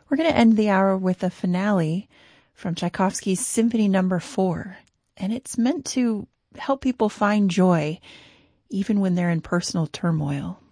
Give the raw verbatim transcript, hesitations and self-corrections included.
We're going to end the hour with a finale from Tchaikovsky's Symphony Number Four, and it's meant to help people find joy even when they're in personal turmoil.